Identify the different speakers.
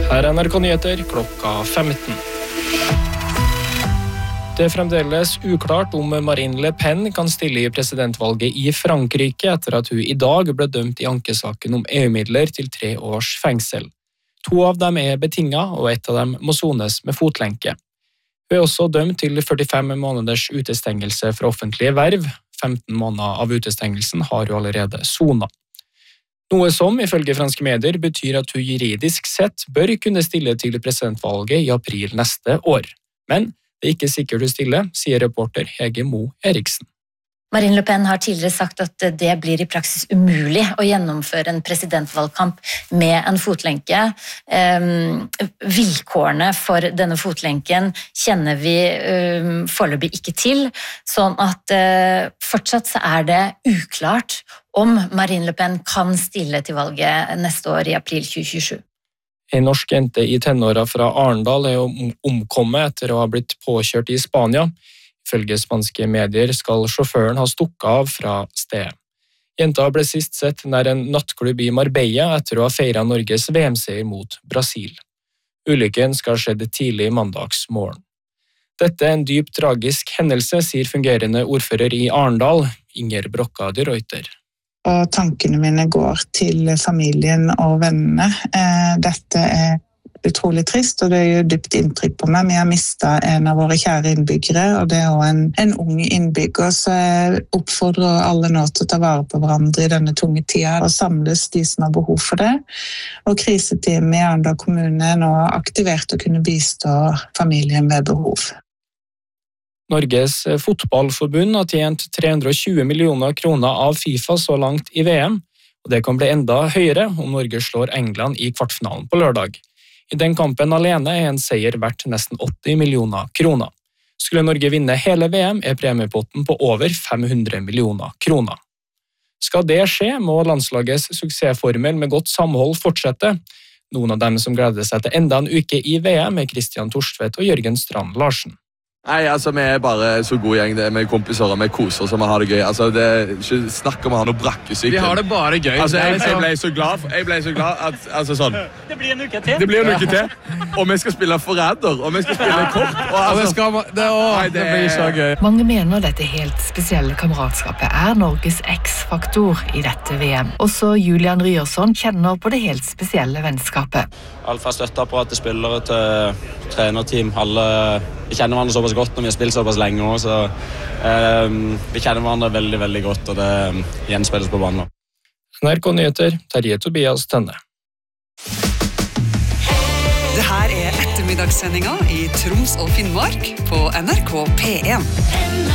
Speaker 1: Her NRK Nyheter klokka 15. Det er fremdeles uklart om Marine Le Pen kan stille i presidentvalget i Frankrike etter at hun i dag ble dømt i ankesaken om EU-midler til 3 års fengsel. 2 av dem er betinget, og 1 av dem må sones med fotlenke. Hun er også dømt til 45 måneders utestengelse fra offentlige verv. 15 måneder av utestengelsen har hun allerede sonet. Noe som, ifølge franske medier, betyr at hun juridisk sett bør kunne stille til presidentvalget i april neste år. Men det er ikke sikkert hun stiller, sier reporter Hege Mo Eriksen.
Speaker 2: Marine Le Pen har tidligere sagt at det blir i praksis umulig å gjennomføre en presidentvalgkamp med en fotlenke. Vilkårene for denne fotlenken kjenner vi foreløpig ikke til, sånn at fortsatt så er det uklart om Marine Le Pen kan stille til valget neste år i april 2027.
Speaker 1: En norsk jente i tenåra fra Arendal er omkommet etter å ha blitt påkjørt i Spania. Ifølge spanske medier skal sjåføren ha stukket av fra stedet. Jenta ble sist sett nær en nattklubb i Marbella etter å ha feiret Norges VM-seier mot Brasil. Ulykken skal ha skjedd tidlig mandagsmorgen. Dette er en dypt tragisk hendelse, sier fungerende ordfører i Arendal, Inger Brokka de Reuter.
Speaker 3: Og tankene mine går til familien og vennene. Dette er utrolig trist, og det gjør dypt inntrykk på meg. Vi har mistet en av våre kjære innbyggere, og det er også en ung innbygger, så jeg oppfordrer alle nå til å ta vare på hverandre i denne tunge tida, og samles de som har behov for det. Og kriseteamet i Arendal kommune er nå aktivert til å kunne bistå familien ved behov.
Speaker 1: Norges fotballforbund har tjent 320 millioner kroner av FIFA så langt i VM, og det kan bli enda høyere om Norge slår England i kvartfinalen på lørdag. I den kampen alene er en seier verdt nesten 80 millioner kroner. Skulle Norge vinne hele VM, er premiepotten på over 500 millioner kroner. Skal det skje, må landslagets suksessformel med godt samhold fortsette. Noen av dem som gleder seg til enda en uke i VM er Christian Torstvedt og Jørgen Strand Larsen.
Speaker 4: Nei, altså vi er bare så god gjeng, det er med kompiser og med koser oss og vi har det gøy. Altså det er ikke snakk om å ha noe brakkesyke.
Speaker 5: Vi har det bare gøy.
Speaker 4: Altså jeg ble så glad at, altså sånn.
Speaker 5: Det blir en uke til.
Speaker 4: Det blir en uke til, og vi skal spille forræder, og vi skal spille kort. Og altså,
Speaker 5: det blir så gøy.
Speaker 6: Mange mener dette helt spesielle kameratskapet er Norges X-faktor i dette VM. Også Julian Ryerson kjenner på det helt spesielle vennskapet.
Speaker 7: Alt fra støtteapparat til spillere til trenerteam. Vi kjenner hverandre såpass godt når vi har spilt såpass lenge også, så vi kjenner hverandre veldig, veldig godt, og det gjenspilles på banen.
Speaker 1: NRK Nyheter, Terje Tobias Tønne.
Speaker 8: Det her er ettermiddagssendinga i Troms og Finnmark på NRK P1.